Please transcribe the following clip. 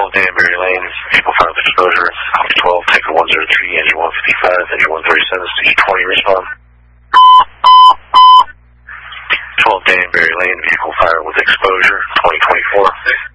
Danbury Lane, vehicle fire with exposure. Copy 12, Tanker 103, engine 155, engine 137, station 20, respond. 12 Danbury Lane, vehicle fire with exposure, 2024.